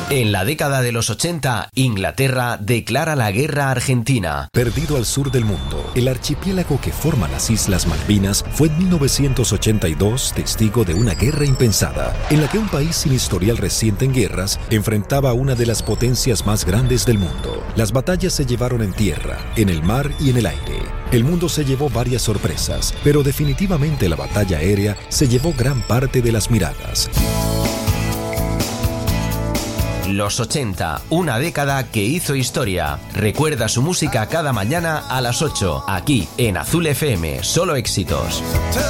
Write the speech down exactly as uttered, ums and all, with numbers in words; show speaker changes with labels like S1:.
S1: En la década de los ochenta, Inglaterra declara la guerra a Argentina.
S2: Perdido al sur del mundo, el archipiélago que forma las Islas Malvinas fue en mil novecientos ochenta y dos testigo de una guerra impensada, en la que un país sin historial reciente en guerras enfrentaba a una de las potencias más grandes del mundo. Las batallas se llevaron en tierra, en el mar y en el aire. El mundo se llevó varias sorpresas, pero definitivamente la batalla aérea se llevó gran parte de las miradas.
S1: Los ochenta, una década que hizo historia. Recuerda su música cada mañana a las ocho, aquí en Azul F M, solo éxitos.